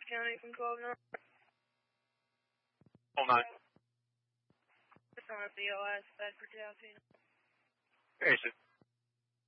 County from 12-9. 12-9. Just on a BOS, Bedford, Tallahassee. Hey, sir.